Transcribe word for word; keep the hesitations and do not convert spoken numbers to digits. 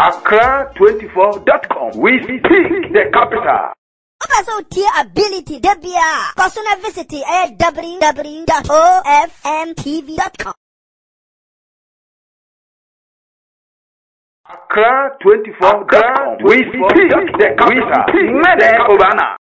Accra twenty-four dot com. We speak the capital. Also, tier ability, Debia. Customer visit at w w w dot o f m t v dot com. Accra twenty-four dot com. We speak the capital.